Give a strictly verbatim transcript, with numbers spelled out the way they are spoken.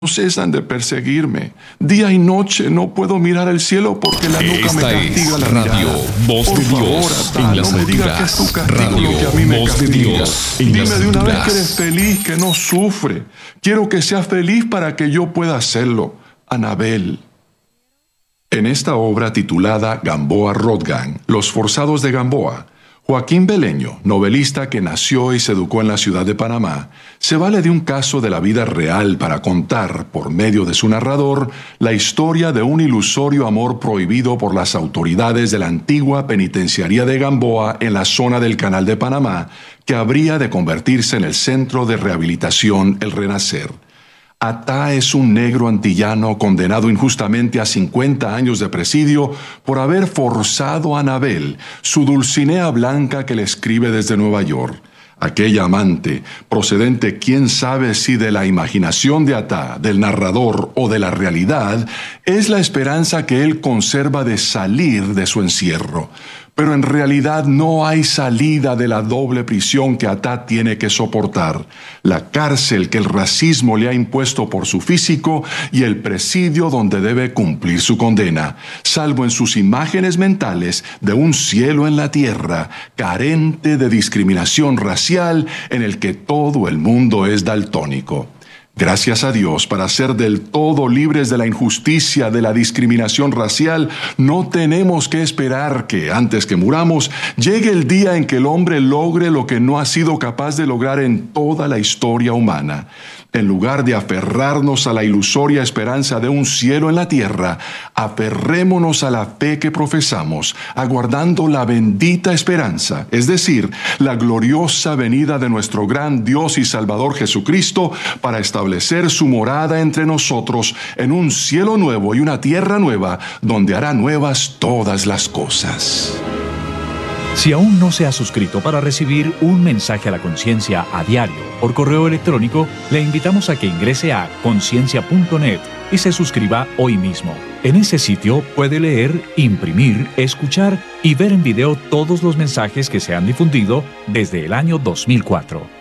no cesan de perseguirme. Día y noche no puedo mirar al cielo porque la nuca Esta me castiga es la Radio mirada. Voz Por de favor, Dios Atá, en las no me digas que es tu alturas. castigo Radio lo que a mí me Voz de castiga. Dios en Dime las de una vez que eres alturas. feliz, que no sufre. Quiero que seas feliz para que yo pueda hacerlo. Anabel. En esta obra titulada Gamboa Rodgan, Los Forzados de Gamboa, Joaquín Beleño, novelista que nació y se educó en la ciudad de Panamá, se vale de un caso de la vida real para contar, por medio de su narrador, la historia de un ilusorio amor prohibido por las autoridades de la antigua penitenciaría de Gamboa en la zona del Canal de Panamá, que habría de convertirse en el centro de rehabilitación El Renacer. Atá es un negro antillano condenado injustamente a cincuenta años de presidio por haber forzado a Anabel, su Dulcinea blanca que le escribe desde Nueva York. Aquella amante, procedente quién sabe si de la imaginación de Atá, del narrador o de la realidad, es la esperanza que él conserva de salir de su encierro. Pero en realidad no hay salida de la doble prisión que Atá tiene que soportar: la cárcel que el racismo le ha impuesto por su físico y el presidio donde debe cumplir su condena, salvo en sus imágenes mentales de un cielo en la tierra, carente de discriminación racial, en el que todo el mundo es daltónico. Gracias a Dios, para ser del todo libres de la injusticia, de la discriminación racial, no tenemos que esperar que, antes que muramos, llegue el día en que el hombre logre lo que no ha sido capaz de lograr en toda la historia humana. En lugar de aferrarnos a la ilusoria esperanza de un cielo en la tierra, aferrémonos a la fe que profesamos, aguardando la bendita esperanza, es decir, la gloriosa venida de nuestro gran Dios y Salvador Jesucristo para establecer su morada entre nosotros en un cielo nuevo y una tierra nueva, donde hará nuevas todas las cosas. Si aún no se ha suscrito para recibir un mensaje a la conciencia a diario por correo electrónico, le invitamos a que ingrese a conciencia punto net y se suscriba hoy mismo. En ese sitio puede leer, imprimir, escuchar y ver en video todos los mensajes que se han difundido desde el año dos mil cuatro.